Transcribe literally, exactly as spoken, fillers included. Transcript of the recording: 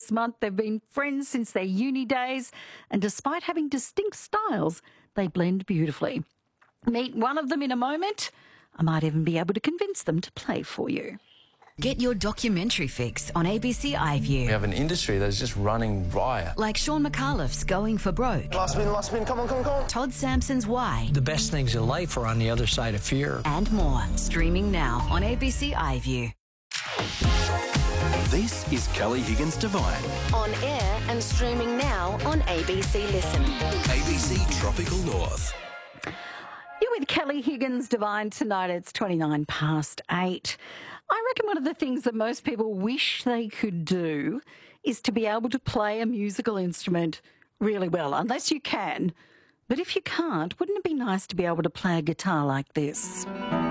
this month. They've been friends since their uni days, and despite having distinct styles, they blend beautifully. Meet one of them in a moment. I might even be able to convince them to play for you. Get your documentary fix on A B C iView. We have an industry that's just running riot. Like Sean McAuliffe's Going for Broke. Last spin, last spin, come on, come on, come on. Todd Sampson's Why. The best things in life are on the other side of fear. And more. Streaming now on A B C iView. This is Kelly Higgins Divine. On air and streaming now on A B C Listen. A B C Tropical North. You're with Kelly Higgins Divine tonight. It's twenty-nine past eight. I reckon one of the things that most people wish they could do is to be able to play a musical instrument really well, unless you can. But if you can't, wouldn't it be nice to be able to play a guitar like this?